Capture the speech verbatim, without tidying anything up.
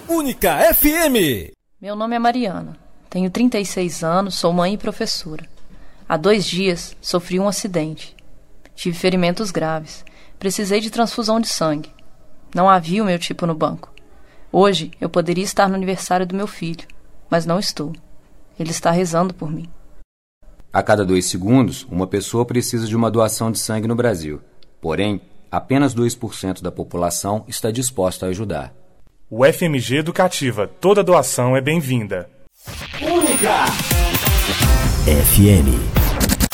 Única F M. Meu nome é Mariana, tenho trinta e seis anos, sou mãe e professora. Há dois dias sofri um acidente. Tive ferimentos graves. Precisei de transfusão de sangue. Não havia o meu tipo no banco. Hoje eu poderia estar no aniversário do meu filho, mas não estou. Ele está rezando por mim. A cada dois segundos, uma pessoa precisa de uma doação de sangue no Brasil. Porém, apenas dois por cento da população está disposta a ajudar. O F M G Educativa, toda doação é bem-vinda. Única F M